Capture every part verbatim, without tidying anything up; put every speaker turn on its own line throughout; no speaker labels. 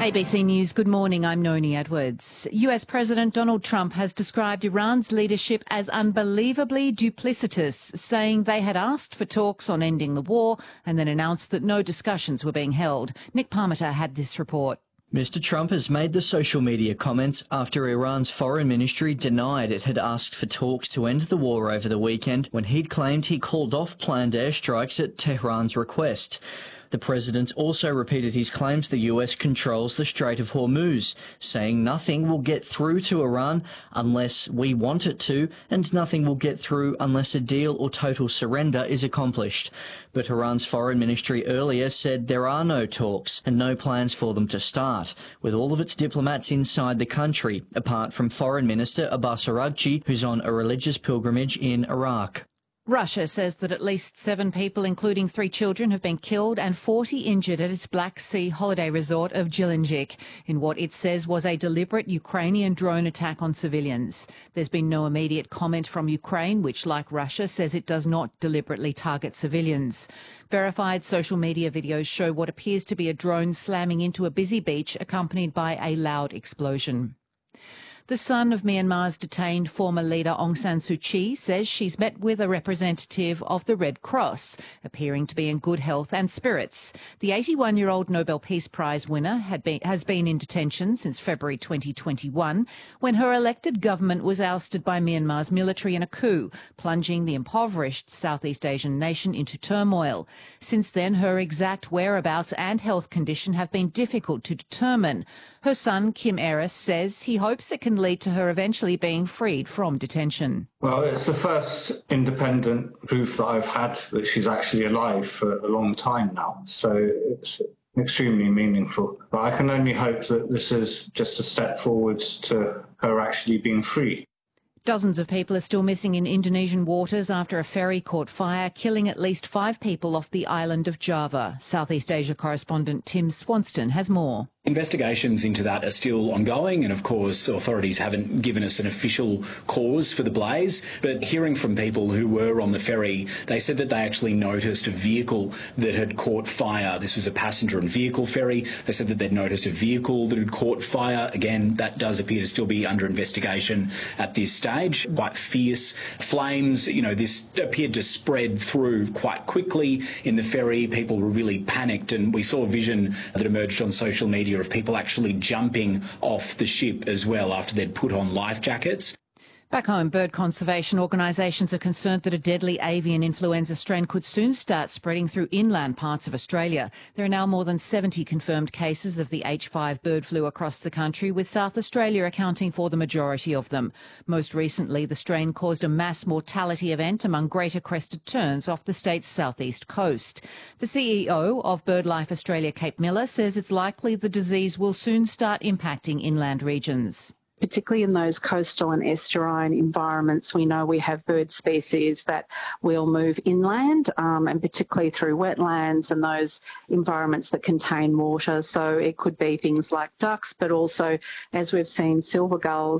A B C News, good morning, I'm Noni Edwards. U S President Donald Trump has described Iran's leadership as unbelievably duplicitous, saying they had asked for talks on ending the war and then announced that no discussions were being held. Nick Parmiter had this report.
Mister Trump has made the social media comments after Iran's foreign ministry denied it had asked for talks to end the war over the weekend when he'd claimed he called off planned airstrikes at Tehran's request. The president also repeated his claims the U S controls the Strait of Hormuz, saying nothing will get through to Iran unless we want it to, and nothing will get through unless a deal or total surrender is accomplished. But Iran's foreign ministry earlier said there are no talks and no plans for them to start, with all of its diplomats inside the country, apart from Foreign Minister Abbas Araghchi, who's on a religious pilgrimage in Iraq.
Russia says that at least seven people, including three children, have been killed and forty injured at its Black Sea holiday resort of Gelendzhik in what it says was a deliberate Ukrainian drone attack on civilians. There's been no immediate comment from Ukraine, which, like Russia, says it does not deliberately target civilians. Verified social media videos show what appears to be a drone slamming into a busy beach, accompanied by a loud explosion. The son of Myanmar's detained former leader Aung San Suu Kyi says she's met with a representative of the Red Cross, appearing to be in good health and spirits. The eighty-one-year-old Nobel Peace Prize winner had been, has been in detention since February twenty twenty-one, when her elected government was ousted by Myanmar's military in a coup, plunging the impoverished Southeast Asian nation into turmoil. Since then, her exact whereabouts and health condition have been difficult to determine. Her son, Kim Eris, says he hopes it can lead to her eventually being freed from detention.
Well, it's the first independent proof that I've had that she's actually alive for a long time now, so it's extremely meaningful. But I can only hope that this is just a step forwards to her actually being free.
Dozens of people are still missing in Indonesian waters after a ferry caught fire, killing at least five people off the island of Java. Southeast Asia correspondent Tim Swanston has more.
Investigations into that are still ongoing, and of course authorities haven't given us an official cause for the blaze, but hearing from people who were on the ferry, they said that they actually noticed a vehicle that had caught fire. This was a passenger and vehicle ferry. They said that they'd noticed a vehicle that had caught fire. Again, that does appear to still be under investigation at this stage. Quite fierce flames. You know, this appeared to spread through quite quickly in the ferry. People were really panicked, and we saw a vision that emerged on social media of people actually jumping off the ship as well after they'd put on life jackets.
Back home, bird conservation organisations are concerned that a deadly avian influenza strain could soon start spreading through inland parts of Australia. There are now more than seventy confirmed cases of the H five bird flu across the country, with South Australia accounting for the majority of them. Most recently, the strain caused a mass mortality event among greater crested terns off the state's southeast coast. The C E O of BirdLife Australia, Kate Miller, says it's likely the disease will soon start impacting inland regions.
Particularly in those coastal and estuarine environments, we know we have bird species that will move inland, um, and particularly through wetlands and those environments that contain water. So it could be things like ducks, but also, as we've seen, silver gulls.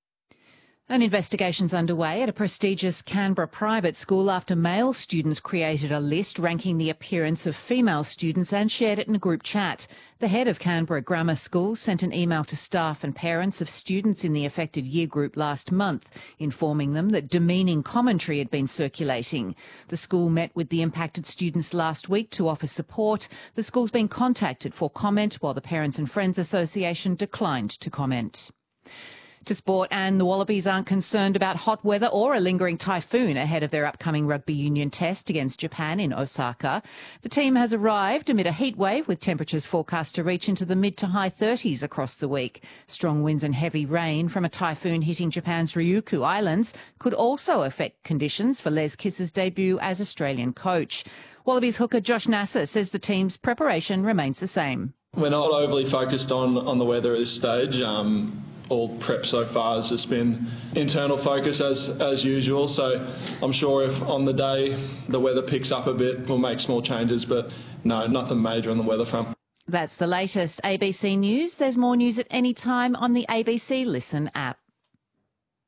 An investigation's underway at a prestigious Canberra private school after male students created a list ranking the appearance of female students and shared it in a group chat. The head of Canberra Grammar School sent an email to staff and parents of students in the affected year group last month, informing them that demeaning commentary had been circulating. The school met with the impacted students last week to offer support. The school's been contacted for comment, while the Parents and Friends Association declined to comment. To sport, and the Wallabies aren't concerned about hot weather or a lingering typhoon ahead of their upcoming rugby union test against Japan in Osaka. The team has arrived amid a heat wave, with temperatures forecast to reach into the mid to high thirties across the week. Strong winds and heavy rain from a typhoon hitting Japan's Ryukyu Islands could also affect conditions for Les Kiss's debut as Australian coach. Wallabies hooker Josh Nasser says the team's preparation remains the same.
We're not overly focused on, on the weather at this stage. Um, all prep so far has just been internal focus as as usual. So I'm sure if on the day the weather picks up a bit, we'll make small changes, but no, nothing major on the weather front.
That's the latest A B C News. There's more news at any time on the A B C Listen app.